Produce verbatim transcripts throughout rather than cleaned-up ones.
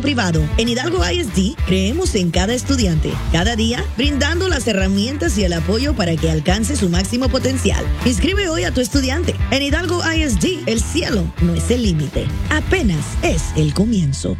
privado. En Hidalgo I S D creemos en cada estudiante, cada día brindando las herramientas y el apoyo para que alcance su máximo potencial. Inscribe hoy a tu estudiante. En Hidalgo I S D, el cielo no es el límite, apenas es el comienzo.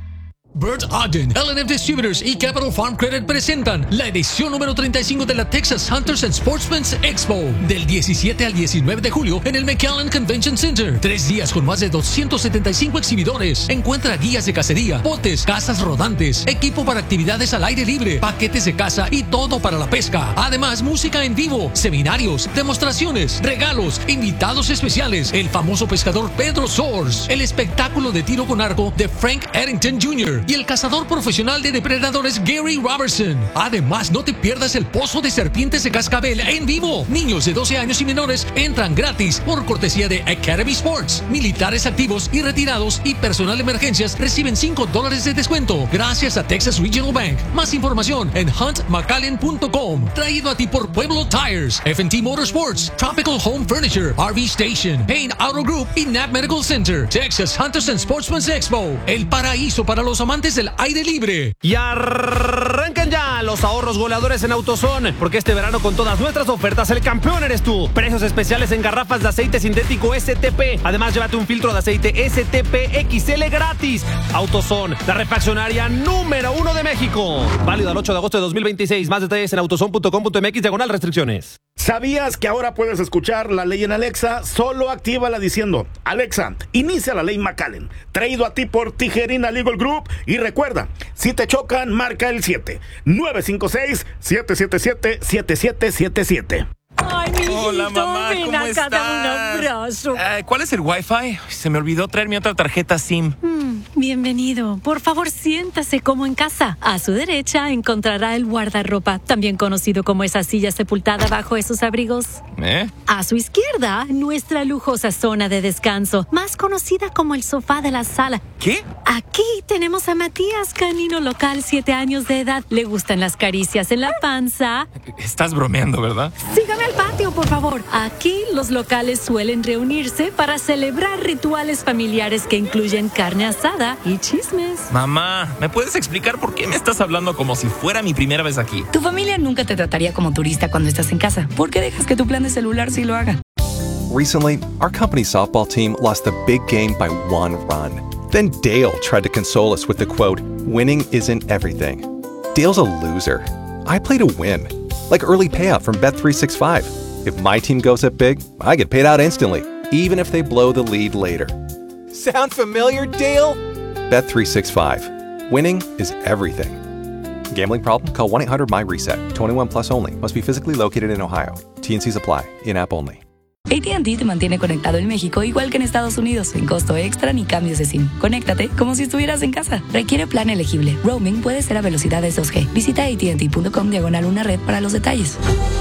Bert Ogden, L and F Distributors y Capital Farm Credit presentan la edición número treinta y cinco de la Texas Hunters and Sportsmen's Expo del diecisiete al diecinueve de julio en el McAllen Convention Center. Tres días con más de doscientos setenta y cinco exhibidores. Encuentra guías de cacería, botes, casas rodantes, equipo para actividades al aire libre, paquetes de caza y todo para la pesca. Además, música en vivo, seminarios, demostraciones, regalos, invitados especiales, el famoso pescador Pedro Soares, el espectáculo de tiro con arco de Frank Eddington junior y el cazador profesional de depredadores Gary Robertson. Además, no te pierdas el pozo de serpientes de cascabel en vivo. Niños de doce años y menores entran gratis por cortesía de Academy Sports. Militares activos y retirados y personal de emergencias reciben cinco dólares de descuento gracias a Texas Regional Bank. Más información en hunt mcallen punto com. Traído a ti por Pueblo Tires, F and T Motorsports, Tropical Home Furniture, R V Station, Payne Auto Group y N A P Medical Center. Texas Hunters and Sportsmen's Expo, el paraíso para los amantes del aire libre. Y arrancan ya los ahorros goleadores en AutoZone, porque este verano con todas nuestras ofertas el campeón eres tú. Precios especiales en garrafas de aceite sintético S T P. Además, llévate un filtro de aceite S T P X L gratis. AutoZone, la refaccionaria número uno de México. Válido al ocho de agosto de dos mil veintiséis. Más detalles en autozone punto com punto mx diagonal restricciones. ¿Sabías que ahora puedes escuchar la ley en Alexa? Solo actívala diciendo: Alexa, inicia la ley McAllen. Traído a ti por Tijerina Legal Group. Y recuerda, si te chocan, marca el siete nueve cinco seis, siete siete siete, siete siete siete siete. Ay, mi hijito, hola, mamá, ven ¿cómo acá, estás? dame un abrazo. Uh, ¿Cuál es el Wi-Fi? Se me olvidó traer mi otra tarjeta SIM. Mm, bienvenido. Por favor, siéntase como en casa. A su derecha encontrará el guardarropa, también conocido como esa silla sepultada bajo esos abrigos. ¿Eh? A su izquierda, nuestra lujosa zona de descanso, más conocida como el sofá de la sala. ¿Qué? Aquí tenemos a Matías, canino local, siete años de edad. Le gustan las caricias en la panza. Estás bromeando, ¿verdad? Sígame al patio, por favor. Aquí los locales suelen reunirse para celebrar rituales familiares que incluyen carne asada y chismes. Mamá, ¿me puedes explicar por qué me estás hablando como si fuera mi primera vez aquí? Tu familia nunca te trataría como turista cuando estás en casa. ¿Por qué dejas que tu plan de celular sí lo haga? Recently, our company's softball team lost the big game by one run. Then Dale tried to console us with the quote, "Winning isn't everything." Dale's a loser. I play to win. Like early payout from Bet three sixty-five. If my team goes up big, I get paid out instantly, even if they blow the lead later. Sound familiar, Dale? Bet three sixty-five. Winning is everything. Gambling problem? Call one eight hundred M Y reset. twenty-one plus only. Must be physically located in Ohio. T N Cs apply. In-app only. A T and T te mantiene conectado en México igual que en Estados Unidos, sin costo extra ni cambios de SIM. Conéctate como si estuvieras en casa. Requiere plan elegible. Roaming puede ser a velocidades dos G. Visita A T and T punto com diagonal una red para los detalles.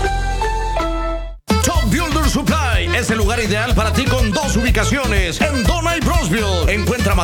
Top Builder Supply es el lugar ideal para ti con dos ubicaciones en Donna y Brownsville. Encuentra más